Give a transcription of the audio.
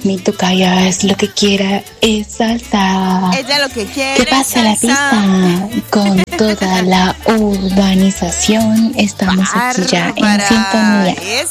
Mi tocaya es lo que quiera, es salsa. Ella lo que quiere. ¿Qué pasa la pista? Con toda la urbanización estamos aquí ya en sintonía. Eso.